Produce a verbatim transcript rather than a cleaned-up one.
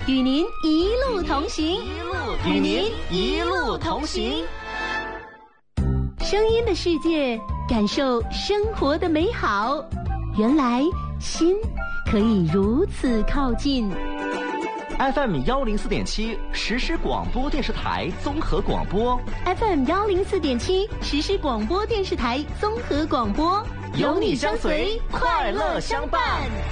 与您一路同行， 与您一路同行。 声音的世界，感受生活的美好。原来心可以如此靠近。 F M 幺零四点七实时广播电视台综合广播 ，F M 幺零四点七实时广播电视台综合广播， 有你相随，快乐相伴。